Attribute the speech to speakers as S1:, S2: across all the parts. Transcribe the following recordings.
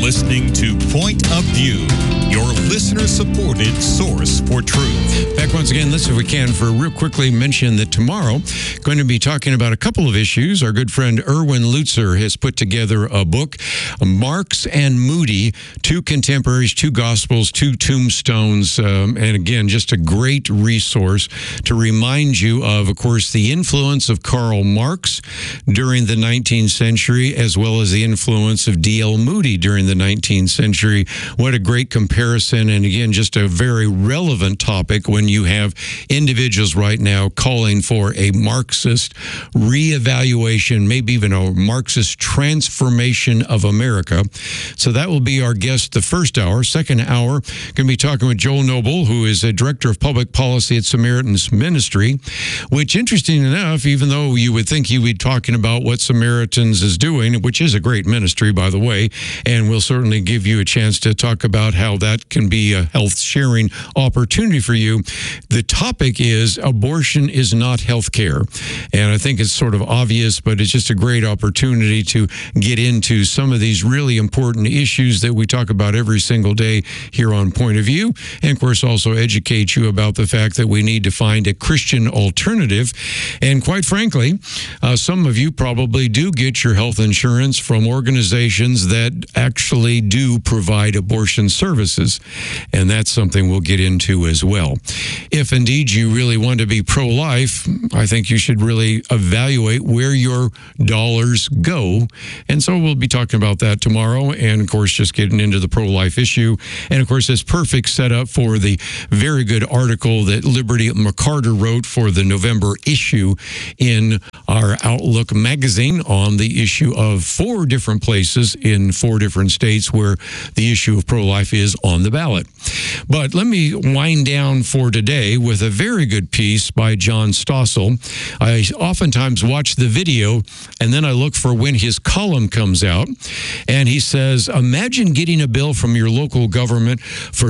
S1: listening to Point of View, your listener-supported source for truth.
S2: Back once again, let's, if we can, for real quickly mention that tomorrow, going to be talking about a couple of issues. Our good friend Erwin Lutzer has put together a book, Marx and Moody, Two Contemporaries, Two Gospels, Two Tombstones, and again, just a great resource to remind you of course, the influence of Karl Marx during the 19th century, as well as the influence of D.L. Moody during the 19th century. What a great comparison, and again, just a very relevant topic when you have individuals right now calling for a Marxist reevaluation, maybe even a Marxist transformation of America. So that will be our guest the first hour. Second hour, going to be talking with Joel Noble, who is a Director of Public Policy at Samaritan's Ministry, which, interesting enough, even though you would think he would be talking about what Samaritans is doing, which is a great ministry, by the way, and we'll certainly give you a chance to talk about how that can be a health sharing opportunity for you. The topic is abortion is not health care. And I think it's sort of obvious, but it's just a great opportunity to get into some of these really important issues that we talk about every single day here on Point of View. And of course, also educate you about the fact that we need to find a Christian alternative. And quite frankly, some of you probably do get your health insurance from organizations that actually do provide abortion services. And that's something we'll get into as well. If indeed you really want to be pro-life, I think you should really evaluate where your dollars go. And so we'll be talking about that tomorrow. And of course, just getting into the pro-life issue. And of course, it's perfect setup for the very good article that Liberty McCarter wrote for the November issue in our Outlook magazine on the issue of 4 different places in 4 different states where the issue of pro-life is on the ballot. But let me wind down for today with a very good piece by John Stossel. I oftentimes watch the video and then I look for when his column comes out. And he says, imagine getting a bill from your local government for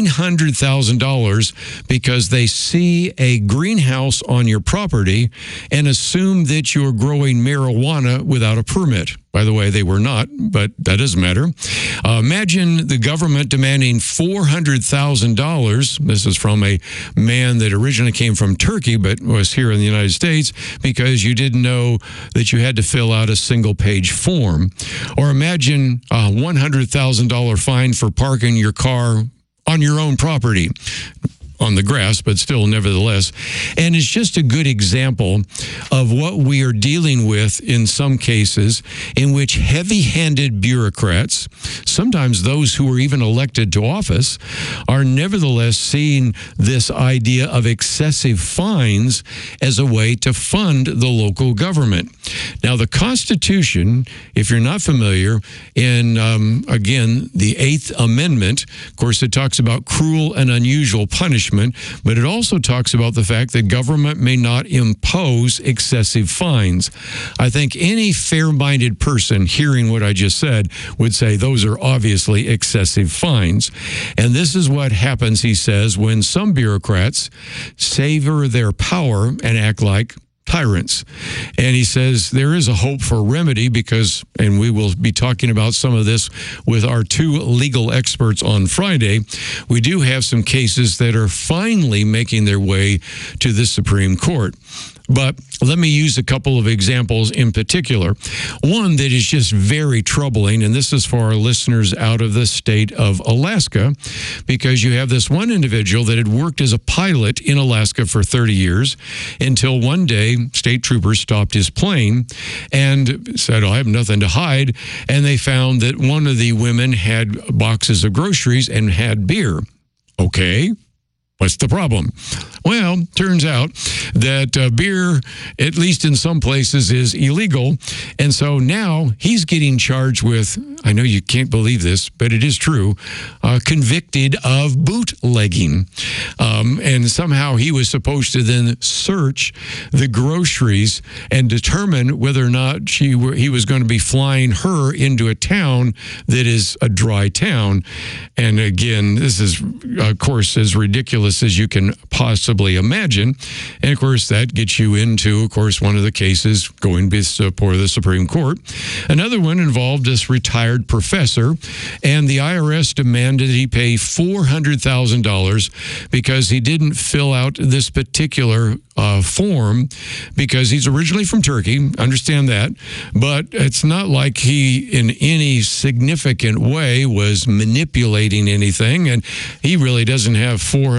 S2: $900,000 because they see a greenhouse on your property and assume that you're growing marijuana without a permit. By the way, they were not, but that doesn't matter. Imagine the government demanding $400,000. This is from a man that originally came from Turkey, but was here in the United States because you didn't know that you had to fill out a single-page form. Or imagine a $100,000 fine for parking your car on your own property. On the grass, but still nevertheless. And it's just a good example of what we are dealing with in some cases in which heavy-handed bureaucrats, sometimes those who are even elected to office, are nevertheless seeing this idea of excessive fines as a way to fund the local government. Now, the Constitution, if you're not familiar, in, again, the 8th Amendment, of course, it talks about cruel and unusual punishment, but it also talks about the fact that government may not impose excessive fines. I think any fair-minded person hearing what I just said would say those are obviously excessive fines. And this is what happens, he says, when some bureaucrats savor their power and act like tyrants. And he says there is a hope for remedy because, and we will be talking about some of this with our 2 legal experts on Friday, we do have some cases that are finally making their way to the Supreme Court. But let me use a couple of examples in particular. One that is just very troubling, and this is for our listeners out of the state of Alaska, because you have this one individual that had worked as a pilot in Alaska for 30 years until one day state troopers stopped his plane and said, I have nothing to hide. And they found that one of the women had boxes of groceries and had beer. Okay. What's the problem? Well, turns out that beer, at least in some places, is illegal. And so now he's getting charged with, I know you can't believe this, but it is true, convicted of bootlegging. And somehow he was supposed to then search the groceries and determine whether or not he was going to be flying her into a town that is a dry town. And again, this is, of course, as ridiculous as you can possibly imagine. And of course, that gets you into, of course, one of the cases going before the Supreme Court. Another one involved this retired retired professor, and the IRS demanded he pay $400,000 because he didn't fill out this particular form, because he's originally from Turkey, understand that, but it's not like he in any significant way was manipulating anything, and he really doesn't have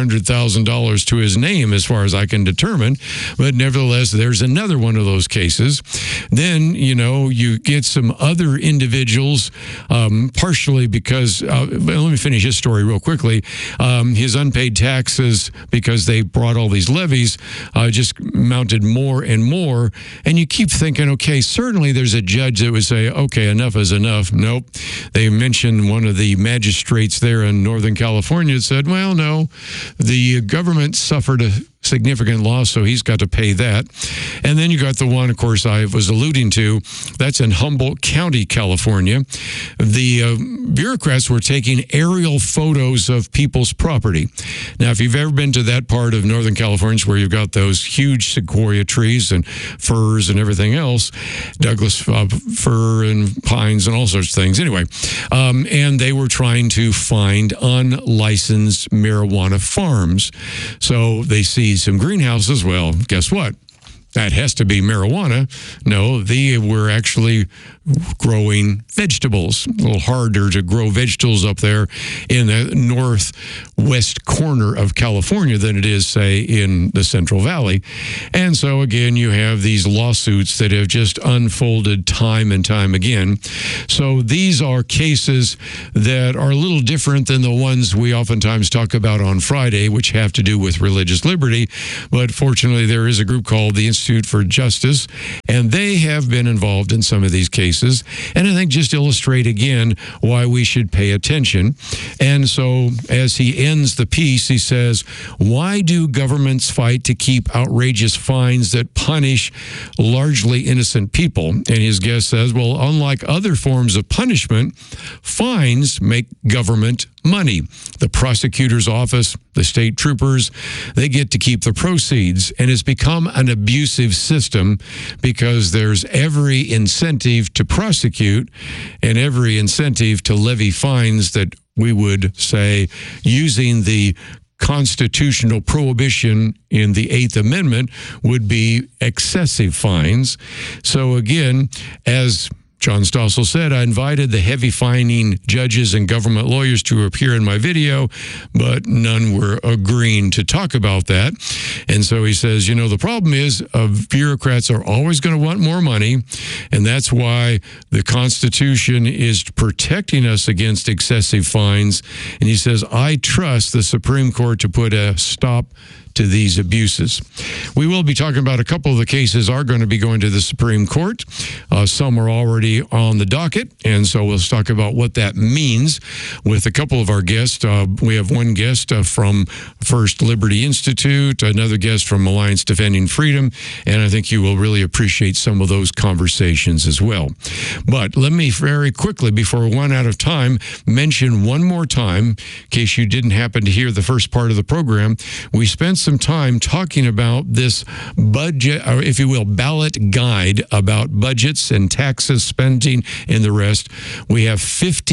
S2: $400,000 to his name as far as I can determine. But nevertheless, there's another one of those cases. Then, you get some other individuals, partially because, let me finish his story real quickly. His unpaid taxes, because they brought all these levies, just mounted more and more. And you keep thinking, okay, certainly there's a judge that would say, okay, enough is enough. Nope. They mentioned one of the magistrates there in Northern California said, well, no, the government suffered a significant loss, so he's got to pay that. And then you got the one, of course, I was alluding to. That's in Humboldt County, California. The bureaucrats were taking aerial photos of people's property. Now, if you've ever been to that part of Northern California where you've got those huge sequoia trees and firs and everything else, Douglas fir and pines and all sorts of things. Anyway, and they were trying to find unlicensed marijuana farms. So they see some greenhouses. Well, guess what? That has to be marijuana. No, they were actually growing vegetables. A little harder to grow vegetables up there in the northwest corner of California than it is, say, in the Central Valley. And so, again, you have these lawsuits that have just unfolded time and time again. So these are cases that are a little different than the ones we oftentimes talk about on Friday, which have to do with religious liberty. But fortunately, there is a group called the Institute for Justice, and they have been involved in some of these cases. And I think just illustrate again why we should pay attention. And so as he ends the piece, he says, why do governments fight to keep outrageous fines that punish largely innocent people? And his guest says, well, unlike other forms of punishment, fines make government money. The prosecutor's office, the state troopers, they get to keep the proceeds. And it's become an abusive system because there's every incentive to prosecute and every incentive to levy fines that we would say, using the constitutional prohibition in the Eighth Amendment, would be excessive fines. So again, as John Stossel said, I invited the heavy fining judges and government lawyers to appear in my video, but none were agreeing to talk about that. And so he says, the problem is bureaucrats are always going to want more money, and that's why the Constitution is protecting us against excessive fines. And he says, I trust the Supreme Court to put a stop to these abuses. We will be talking about a couple of the cases are going to be going to the Supreme Court. Some are already on the docket, and so we'll talk about what that means with a couple of our guests. We have one guest from First Liberty Institute, another guest from Alliance Defending Freedom, and I think you will really appreciate some of those conversations as well. But let me very quickly, before we run out of time, mention one more time, in case you didn't happen to hear the first part of the program, we spent some time talking about this budget, or if you will, ballot guide about budgets and taxes, spending, and the rest. We have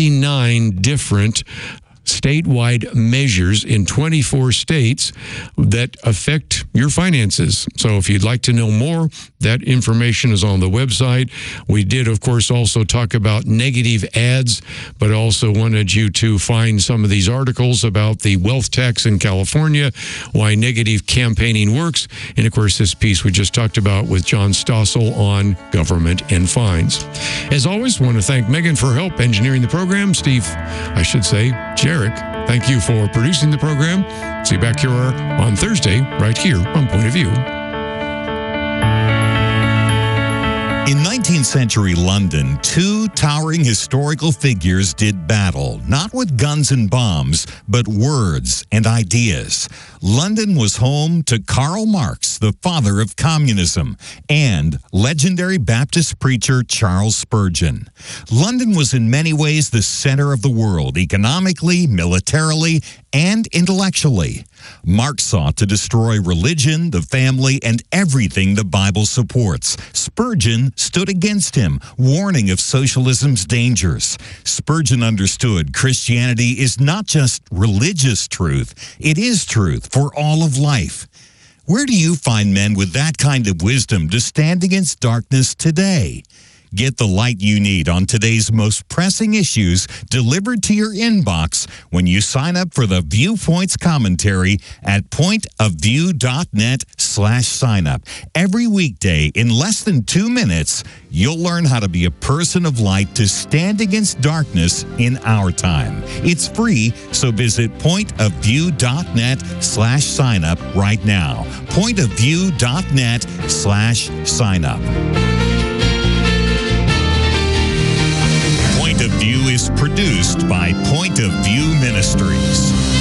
S2: 59 different statewide measures in 24 states that affect your finances. So if you'd like to know more, that information is on the website. We did, of course, also talk about negative ads, but also wanted you to find some of these articles about the wealth tax in California, why negative campaigning works, and of course this piece we just talked about with John Stossel on government and fines. As always, I want to thank Megan for help engineering the program. Steve, I should say, Jarek, thank you for producing the program. See you back here on Thursday, right here on Point of View.
S3: In 19th century London, two towering historical figures did battle, not with guns and bombs, but words and ideas. London was home to Karl Marx, the father of communism, and legendary Baptist preacher Charles Spurgeon. London was in many ways the center of the world, economically, militarily, and intellectually. Mark sought to destroy religion, the family, and everything the Bible supports. Spurgeon stood against him, warning of socialism's dangers. Spurgeon understood Christianity is not just religious truth, it is truth for all of life. Where do you find men with that kind of wisdom to stand against darkness today? Get the light you need on today's most pressing issues delivered to your inbox when you sign up for the Viewpoints commentary at pointofview.net/signup. Every weekday, in less than 2 minutes, you'll learn how to be a person of light to stand against darkness in our time. It's free, so visit pointofview.net/signup right now. Pointofview.net/signup. Point of View is produced by Point of View Ministries.